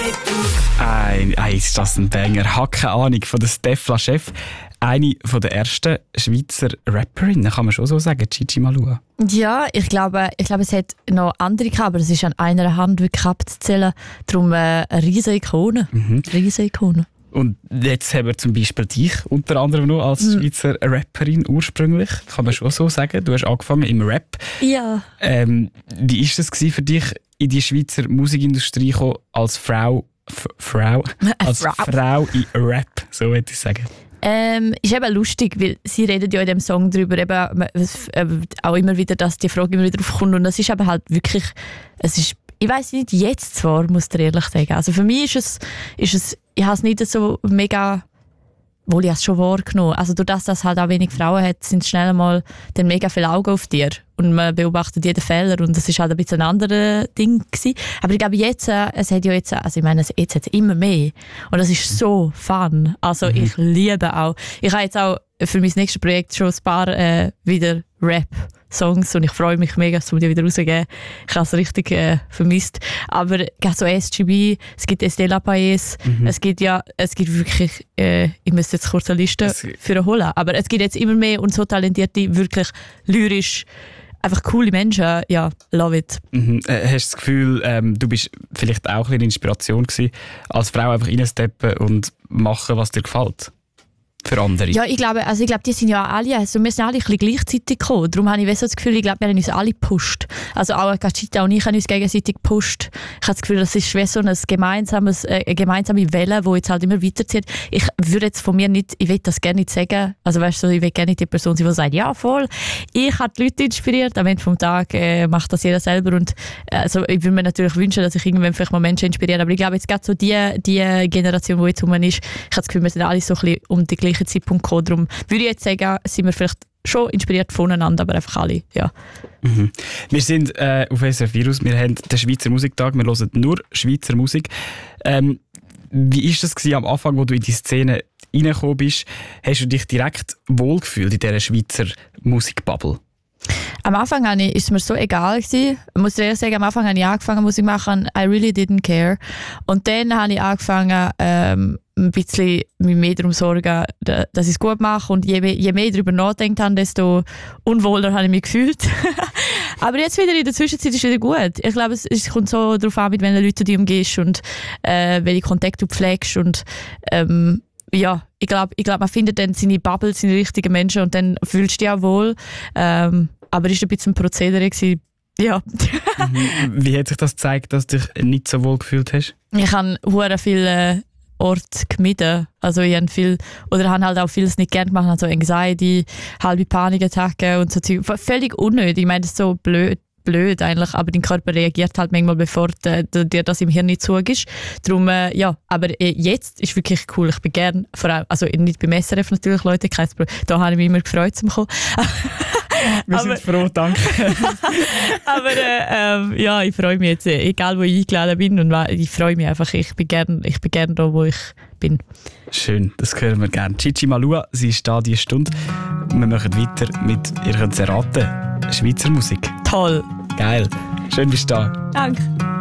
Ist das ein Banger? Hat keine Ahnung, von der Stefla Chef. Eine der ersten Schweizer Rapperinnen, kann man schon so sagen, Gigi Malua. Ja, ich glaube, es hat noch andere gehabt, aber es ist an einer Hand wirklich abzuzählen. Darum eine riesige Ikone. Riesige Ikone. Und jetzt haben wir zum Beispiel dich unter anderem noch als Schweizer Rapperin ursprünglich, kann man schon so sagen. Du hast angefangen im Rap. Ja. Wie war es für dich, in die Schweizer Musikindustrie zu kommen, als Frau in Rap, so würde ich sagen? Ist eben lustig, weil sie redet ja in dem Song darüber eben, auch immer wieder, dass die Frage immer wieder aufkommt. Und das ist eben halt wirklich, ich weiss nicht, jetzt zwar, muss ich ehrlich sagen. Also für mich ist es ich habe es nicht so mega, wohl ich es schon wahrgenommen. Also durch das, dass es halt auch wenig Frauen hat, sind schnell mal dann mega viele Augen auf dir. Und man beobachtet jeden Fehler und das ist halt ein bisschen ein anderes Ding gewesen. Aber ich glaube jetzt, es hat jetzt hat es immer mehr. Und das ist so fun. Also ich liebe auch. Ich habe jetzt auch für mein nächstes Projekt schon ein paar wieder Rap-Songs und ich freue mich mega, um die wieder rauszugeben. Ich habe es richtig vermisst. Aber so SGB, es gibt Estela Paes, es gibt wirklich, ich müsste jetzt kurz eine Liste für holen, aber es gibt jetzt immer mehr und so talentierte, wirklich lyrisch, einfach coole Menschen, ja, love it. Hast du das Gefühl, du bist vielleicht auch eine Inspiration gewesen, als Frau einfach reinsteppen und machen, was dir gefällt? Für andere? Ja, ich glaube, die sind ja alle, also wir sind alle ein bisschen gleichzeitig gekommen. Darum habe ich so das Gefühl, ich glaube, wir haben uns alle gepusht. Also auch Gachita und ich haben uns gegenseitig gepusht. Ich habe das Gefühl, das ist so eine gemeinsame Welle, die jetzt halt immer weiterzieht. Ich würde jetzt von mir nicht, ich will das gerne nicht sagen, also weißt du, ich will gerne nicht die Person sein, die sagt, ja voll, ich habe die Leute inspiriert, am Ende vom Tag macht das jeder selber und also ich würde mir natürlich wünschen, dass ich irgendwann vielleicht mal Menschen inspiriere, aber ich glaube jetzt gerade so die Generation, die jetzt rum ist, ich habe das Gefühl, wir sind alle so ein bisschen um die gleichen Zeitpunkt gekommen. Darum würde ich jetzt sagen, sind wir vielleicht schon inspiriert voneinander, aber einfach alle, ja. Wir sind auf SRF Virus, wir haben den Schweizer Musiktag, wir hören nur Schweizer Musik. Wie war das am Anfang, wo du in die Szene reingekommen bist? Hast du dich direkt wohlgefühlt in dieser Schweizer Musikbubble? Am Anfang war es mir so egal gewesen. Ich muss ehrlich sagen, am Anfang habe ich angefangen Musik zu machen, I really didn't care. Und dann habe ich angefangen, ein bisschen mich mehr darum zu sorgen, dass ich es gut mache. Und je mehr ich darüber nachgedacht habe, desto unwohler habe ich mich gefühlt. Aber jetzt wieder in der Zwischenzeit ist es wieder gut. Ich glaube, es kommt so darauf an, mit welchen Leuten du umgehst und welche Kontakte du pflegst. Und ja, ich glaube, man findet dann seine Bubble, seine richtigen Menschen und dann fühlst du dich auch wohl. Aber es war ein bisschen ein Prozedere gewesen. Ja. Wie hat sich das gezeigt, dass du dich nicht so wohl gefühlt hast? Ich habe sehr viele Orte gemieden. Also ich habe habe halt auch vieles nicht gerne gemacht. Also Anxiety, halbe Panikattacken und so Zeug. Völlig unnötig. Ich meine, das ist so blöd eigentlich, aber dein Körper reagiert halt manchmal, bevor dir das im Hirn nicht zugibst. Darum, ja, aber jetzt ist wirklich cool. Ich bin gern, vor allem, also nicht beim SRF natürlich, Leute, kein Problem. Da habe ich mich immer gefreut zum kommen. Wir sind froh, danke. Aber ja, ich freue mich jetzt, egal wo ich eingeladen bin, und ich freue mich einfach, ich bin gern da, wo ich bin. Schön, das hören wir gerne. Gigi Malua, sie ist da diese Stunde. Wir machen weiter mit, ihr könnt es erraten, Schweizer Musik. Toll. Geil. Schön, bist du da. Danke.